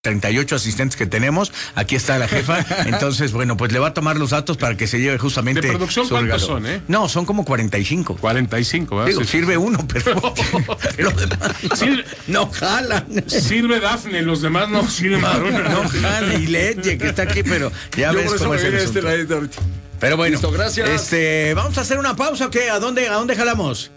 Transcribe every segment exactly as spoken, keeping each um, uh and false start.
treinta y ocho asistentes que tenemos, aquí está la jefa, entonces, bueno, pues le va a tomar los datos para que se lleve justamente... ¿De producción su cuántos regalo. son, eh? No, son como cuarenta y cinco. cuarenta y cinco, ¿verdad? Digo, Sí, sirve sí. uno, pero lo demás no, Sirve- no jalan. Sirve Dafne, los demás no sirven para una. No jalan, y Leche, que está aquí, pero ya Yo ves por eso cómo me es el vine a este asunto. ladito ahorita. Pero bueno, Listo, gracias. Este, vamos a hacer una pausa, ¿o qué? ¿A dónde, a dónde jalamos?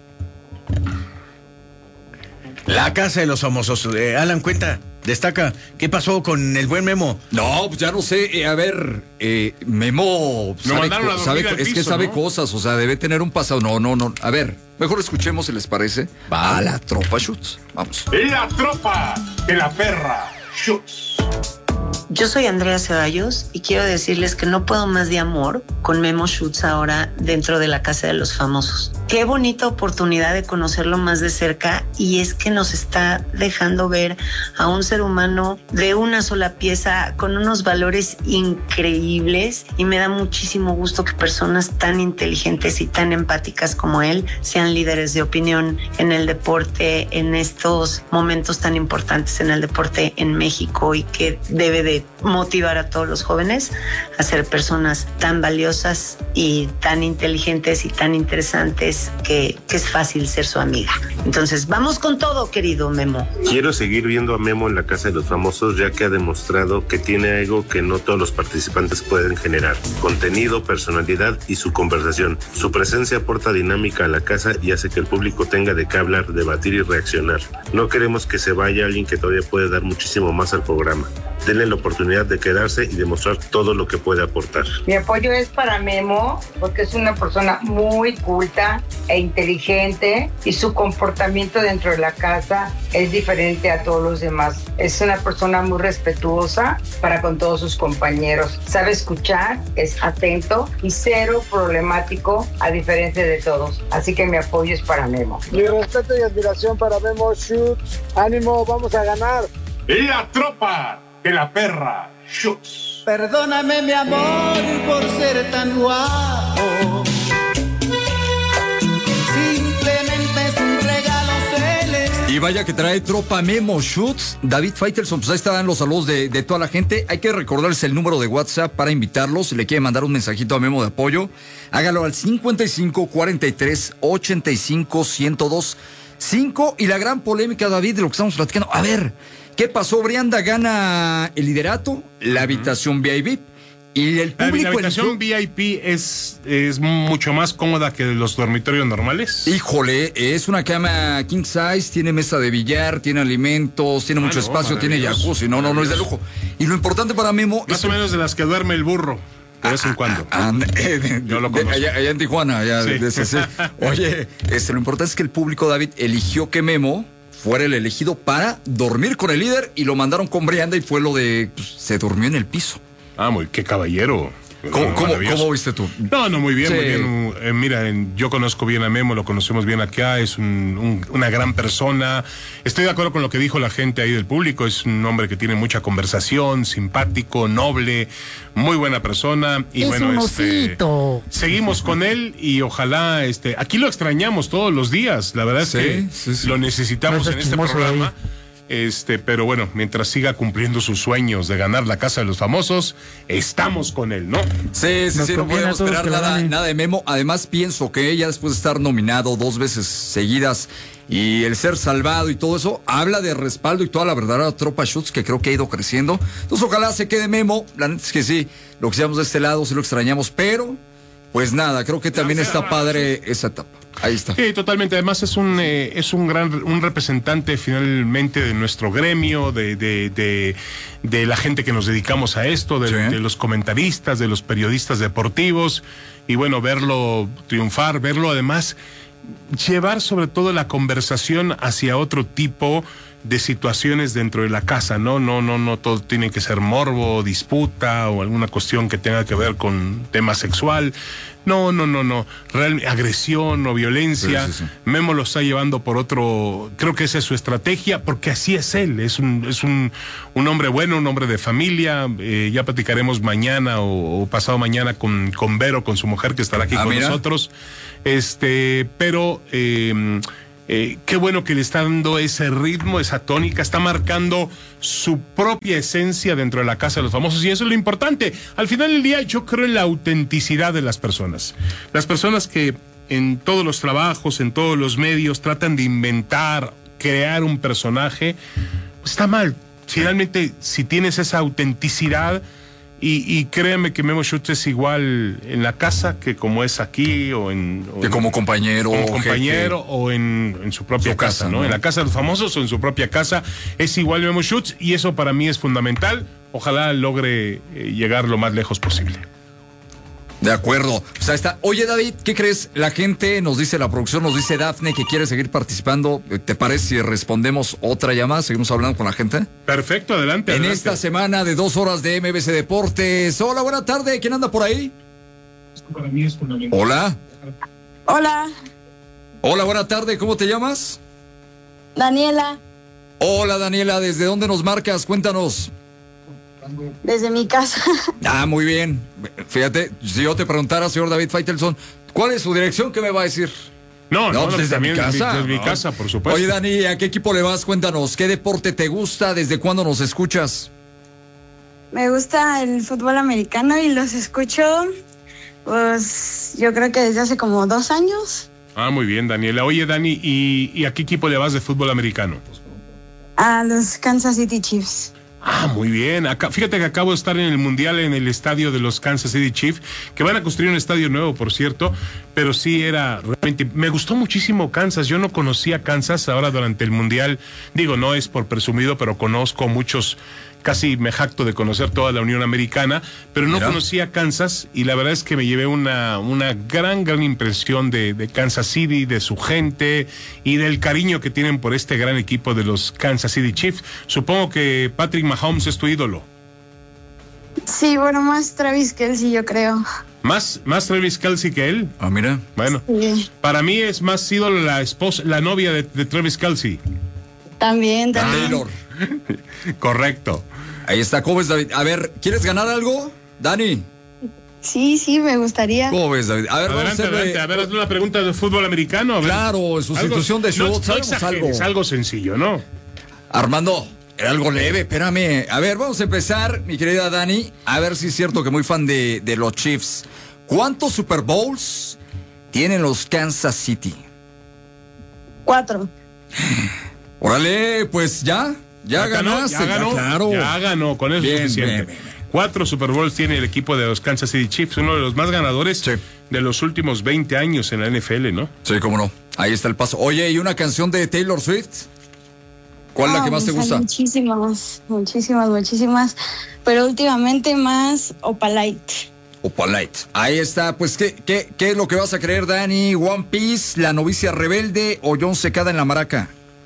La casa de los famosos. Eh, Alan, cuenta, destaca, ¿qué pasó con el buen Memo? No, pues ya no sé. eh, a ver, eh, Memo sabe, mandaron a co- dormir sabe al co- es que piso, sabe ¿no? cosas, o sea, debe tener un pasado. No, no, no. A ver, mejor escuchemos si les parece Va. a la tropa Schutz. Vamos. La tropa de la perra Schutz. Yo soy Andrea Ceballos y quiero decirles que no puedo más de amor con Memo Schutz ahora dentro de la Casa de los Famosos. Qué bonita oportunidad de conocerlo más de cerca, y es que nos está dejando ver a un ser humano de una sola pieza con unos valores increíbles, y me da muchísimo gusto que personas tan inteligentes y tan empáticas como él sean líderes de opinión en el deporte, en estos momentos tan importantes en el deporte en México, y que debe de motivar a todos los jóvenes a ser personas tan valiosas y tan inteligentes y tan interesantes que, que es fácil ser su amiga. Entonces, vamos con todo, querido Memo. Quiero seguir viendo a Memo en la Casa de los Famosos, ya que ha demostrado que tiene algo que no todos los participantes pueden generar: contenido, personalidad y su conversación. Su presencia aporta dinámica a la casa y hace que el público tenga de qué hablar, debatir y reaccionar. No queremos que se vaya alguien que todavía puede dar muchísimo más al programa. Denle la oportunidad de quedarse y demostrar todo lo que puede aportar. Mi apoyo es para Memo porque es una persona muy culta e inteligente, y su comportamiento dentro de la casa es diferente a todos los demás. Es una persona muy respetuosa para con todos sus compañeros. Sabe escuchar, es atento y cero problemático, a diferencia de todos. Así que mi apoyo es para Memo. Mi respeto y admiración para Memo Schutz. Ánimo, vamos a ganar. La tropa de la perra Schutz. Perdóname, mi amor, por ser tan guapo. Simplemente es un regalo celestial. Y vaya que trae tropa Memo Schutz. David Faitelson, pues ahí están los saludos de, de toda la gente. Hay que recordarles el número de WhatsApp para invitarlos. Si le quiere mandar un mensajito a Memo de apoyo, hágalo al cincuenta y cinco, cuarenta y tres, ochenta y cinco, ciento dos, cinco. Y la gran polémica, David, de lo que estamos platicando. A ver, ¿qué pasó? Brianda gana el liderato, la habitación V I P. Y el La, público... la habitación eligió- V I P es, es mucho más cómoda que los dormitorios normales. Híjole, es una cama king size, tiene mesa de billar, tiene alimentos, tiene Ah, mucho no, espacio, tiene maravilloso, jacuzzi. No, no, no es de lujo. Y lo importante para Memo Más es... o menos de las que duerme el burro, de vez en cuando. Ah, eh, de- Yo lo de- conozco. allá, allá en Tijuana, allá Sí. de ese, sí. Oye, este, lo importante es que el público, David, eligió que Memo fuera el elegido para dormir con el líder, y lo mandaron con Brianda, y fue lo de... pues, se durmió en el piso. Ah, muy, qué caballero. ¿Cómo, cómo, Maravilloso. cómo viste tú? No, no, muy bien, Sí. muy bien. Eh, mira, en- yo conozco bien a Memo, lo conocemos bien acá, es un- un- una gran persona. Estoy de acuerdo con lo que dijo la gente ahí del público, es un hombre que tiene mucha conversación, simpático, noble, muy buena persona. Y Es bueno, un este, osito. seguimos con él, y ojalá, este, aquí lo extrañamos todos los días, la verdad es Sí, que sí, sí. lo necesitamos No en seas este chismoso programa. ahí. Este, pero bueno, mientras siga cumpliendo sus sueños de ganar la Casa de los Famosos, estamos con él, ¿no? Sí, sí, Nos sí, no conviene a podemos todos esperar que lo nada, gane. nada de Memo. Además, pienso que ella, después de estar nominado dos veces seguidas y el ser salvado y todo eso, habla de respaldo y toda la verdadera tropa Schutz, que creo que ha ido creciendo. Entonces, ojalá se quede Memo. La neta es que sí, lo que seamos de este lado, sí lo extrañamos, pero pues nada, creo que también está padre esa etapa. Ahí está. Sí, totalmente. Además es un eh, es un gran un representante finalmente de nuestro gremio, de de, de, de la gente que nos dedicamos a esto, de, Sí. de los comentaristas, de los periodistas deportivos, y bueno, verlo triunfar, verlo además llevar sobre todo la conversación hacia otro tipo de situaciones dentro de la casa, ¿no? No, no, no todo tiene que ser morbo, disputa o alguna cuestión que tenga que ver con tema sexual. No, no, no, no. Real, agresión o violencia. Sí, sí, sí. Memo lo está llevando por otro. Creo que esa es su estrategia, porque así es él. Es un, es un, un hombre bueno, un hombre de familia. Eh, ya platicaremos mañana o, o pasado mañana con, con Vero, con su mujer, que estará aquí Ah, con mira. nosotros. Este, pero. Eh, Eh, qué bueno que le está dando ese ritmo, esa tónica, está marcando su propia esencia dentro de la Casa de los Famosos, y eso es lo importante. Al final del día, yo creo en la autenticidad de las personas. Las personas que en todos los trabajos, en todos los medios, tratan de inventar, crear un personaje, pues está mal. Finalmente, si tienes esa autenticidad, y, y créeme que Memo Schutz es igual en la casa que como es aquí, o en... O que en, como compañero. como compañero jefe. o en, en su propia Su casa, casa, ¿no? ¿no? En la Casa de los Famosos o en su propia casa, es igual Memo Schutz, y eso para mí es fundamental. Ojalá logre eh, llegar lo más lejos posible. De acuerdo. Pues ahí está. Oye, David, ¿qué crees? La gente nos dice, la producción nos dice, Dafne, que quiere seguir participando. ¿Te parece si respondemos otra llamada? ¿Seguimos hablando con la gente? Perfecto, adelante. En adelante. esta semana de dos horas de M B C Deportes. Hola, buena tarde. ¿Quién anda por ahí? Para mí es fundamental. Hola. Hola, Hola, buena tarde. ¿Cómo te llamas? Daniela, Hola, Daniela. ¿Desde dónde nos marcas? Cuéntanos. desde mi casa. Ah, muy bien. Fíjate, si yo te preguntara, señor David Faitelson, ¿cuál es su dirección? ¿Qué me va a decir? No, no, pues no, desde también mi desde casa. mi- desde mi ¿no? casa, por supuesto. Oye, Dani, ¿a qué equipo le vas? Cuéntanos, ¿qué deporte te gusta? ¿Desde cuándo nos escuchas? Me gusta el fútbol americano y los escucho, pues yo creo que desde hace como dos años. Ah, muy bien, Daniela. Oye, Dani, ¿y, y a qué equipo le vas de fútbol americano? A los Kansas City Chiefs. Ah, muy bien. Acá, fíjate que acabo de estar en el Mundial en el estadio de los Kansas City Chiefs, que van a construir un estadio nuevo, por cierto, pero sí era realmente... Me gustó muchísimo Kansas. Yo no conocía Kansas ahora durante el Mundial. Digo, no es por presumido, pero conozco muchos... Casi me jacto de conocer toda la Unión Americana, pero no Mira. conocía Kansas, y la verdad es que me llevé una, una gran, gran impresión de, de Kansas City, de su gente y del cariño que tienen por este gran equipo de los Kansas City Chiefs. Supongo que Patrick Mahomes es tu ídolo. Sí, bueno, más Travis Kelce, yo creo. ¿Más, más Travis Kelce que él? Ah, mira. Bueno, Sí, para mí es más ídolo la esposa, la novia de, de Travis Kelce. también, también. Taylor. Correcto. Ahí está, ¿cómo ves, David? A ver, ¿quieres ganar algo? Dani, Sí, sí, me gustaría. ¿cómo ves, David? A ver, vamos a Adelante, hacerle... adelante. A ver, hazle una pregunta de fútbol americano. A ver. Claro, en sustitución de Algo- Schultz, No, no hagamos exageres, algo. algo sencillo, ¿no? Armando, era algo leve, espérame. A ver, vamos a empezar, mi querida Dani. A ver si es cierto que muy fan de, de los Chiefs. ¿Cuántos Super Bowls tienen los Kansas City? Cuatro. Órale, pues ya, ya, ganó, ganaste. ya ganó, claro. ya ganó, con eso Bien, es suficiente. bien, bien, bien. Cuatro Super Bowls tiene el equipo de los Kansas City Chiefs, uno de los más ganadores Sí. de los últimos veinte años en la N F L, ¿no? Sí, cómo no. Ahí está el paso. Oye, ¿y una canción de Taylor Swift? ¿Cuál es la Ah, que más te pues hay gusta? Muchísimas, muchísimas, muchísimas. Pero últimamente más Opalite. Opalite. Ahí está. Pues, ¿qué, qué, ¿qué es lo que vas a creer, Dani? ¿One Piece, La Novicia Rebelde o John Secada en la Maraca?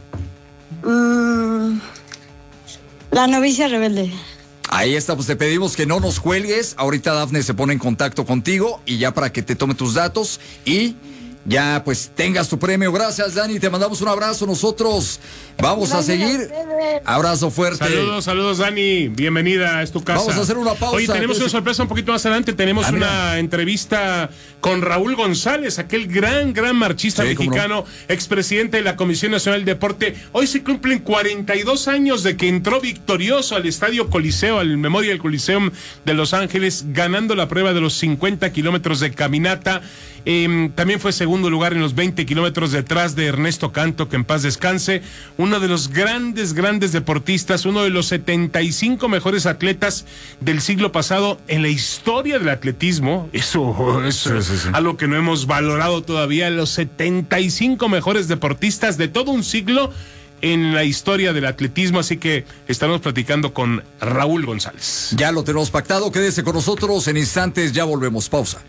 Mm, la novicia rebelde. Ahí está, pues te pedimos que no nos cuelgues. Ahorita Dafne se pone en contacto contigo y ya para que te tome tus datos y ya pues tengas tu premio. Gracias, Dani. Te mandamos un abrazo. Nosotros vamos a Gracias a seguir. ustedes. Abrazo fuerte. Saludos, saludos, Dani. Bienvenida, es tu casa. Vamos a hacer una pausa. Oye, tenemos ¿Qué una es? sorpresa un poquito más adelante. Tenemos Ah, mira. una entrevista con Raúl González, aquel gran, gran marchista Sí, cómo mexicano, expresidente de la Comisión Nacional de Deporte. Hoy se cumplen cuarenta y dos años de que entró victorioso al Estadio Coliseo, al Memorial Coliseum de Los Ángeles, ganando la prueba de los cincuenta kilómetros de caminata. Eh, también fue segundo lugar en los veinte kilómetros detrás de Ernesto Canto, que en paz descanse. Uno de los grandes, grandes deportistas, uno de los setenta y cinco mejores atletas del siglo pasado en la historia del atletismo. Eso es Sí, sí, sí. algo que no hemos valorado todavía. Los setenta y cinco mejores deportistas de todo un siglo en la historia del atletismo. Así que estaremos platicando con Raúl González. Ya lo tenemos pactado. Quédese con nosotros en instantes. Ya volvemos. Pausa.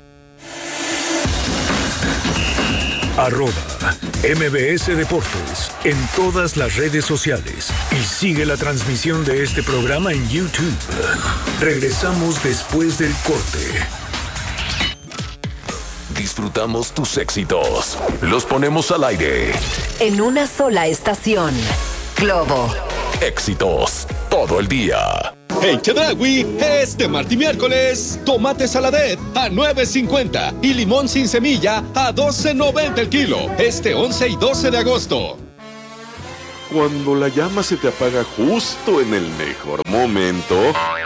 Arroba M B S Deportes en todas las redes sociales y sigue la transmisión de este programa en YouTube. Regresamos después del corte. Disfrutamos tus éxitos. Los ponemos al aire. En una sola estación. Globo. Éxitos todo el día. En Chedraui, este martes y miércoles, tomate saladet a nueve cincuenta y limón sin semilla a doce noventa el kilo. Este once y doce de agosto. Cuando la llama se te apaga justo en el mejor momento,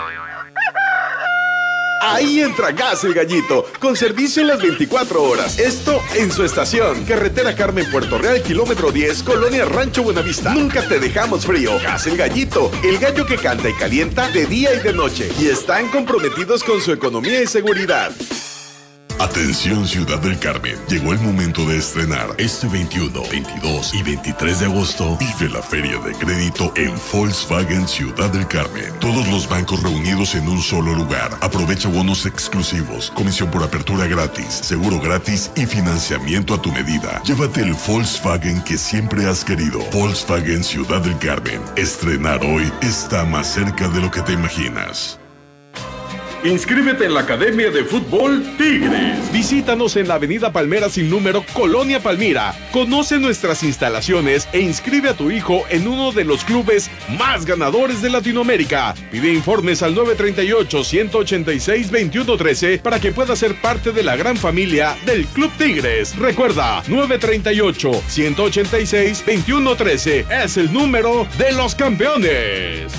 ahí entra Gas El Gallito, con servicio en las veinticuatro horas. Esto en su estación. Carretera Carmen, Puerto Real, kilómetro diez, Colonia Rancho Buenavista. Nunca te dejamos frío. Gas El Gallito, el gallo que canta y calienta de día y de noche. Y están comprometidos con su economía y seguridad. Atención Ciudad del Carmen, llegó el momento de estrenar este veintiuno, veintidós y veintitrés de agosto. Vive la Feria de Crédito en Volkswagen Ciudad del Carmen. Todos los bancos reunidos en un solo lugar. Aprovecha bonos exclusivos, comisión por apertura gratis, seguro gratis y financiamiento a tu medida. Llévate el Volkswagen que siempre has querido. Volkswagen Ciudad del Carmen. Estrenar hoy está más cerca de lo que te imaginas. Inscríbete en la Academia de Fútbol Tigres. Visítanos en la Avenida Palmera sin número, Colonia Palmira. Conoce nuestras instalaciones e inscribe a tu hijo en uno de los clubes más ganadores de Latinoamérica. Pide informes al nueve tres ocho, uno ocho seis, dos uno uno tres para que puedas ser parte de la gran familia del Club Tigres. Recuerda, nueve tres ocho, uno ocho seis, dos uno uno tres es el número de los campeones.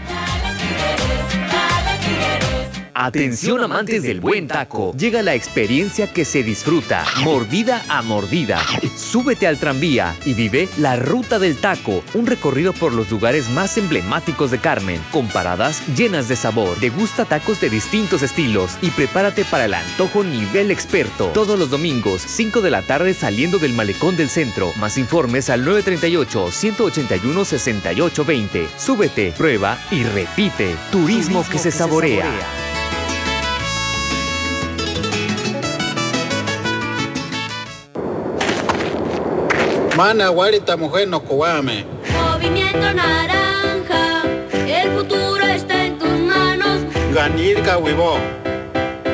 Atención amantes del buen taco, llega la experiencia que se disfruta, mordida a mordida. Súbete al tranvía y vive la Ruta del Taco, un recorrido por los lugares más emblemáticos de Carmen, con paradas llenas de sabor. Degusta tacos de distintos estilos y prepárate para el antojo nivel experto. Todos los domingos, cinco de la tarde saliendo del Malecón del Centro. Más informes al nueve tres ocho, uno ocho uno, seis ocho dos cero. Súbete, prueba y repite. Turismo, Turismo que, se, que saborea. se saborea. Mana, guarita, mujer, no coame. Movimiento Naranja, el futuro está en tus manos. Ganirka, huevón.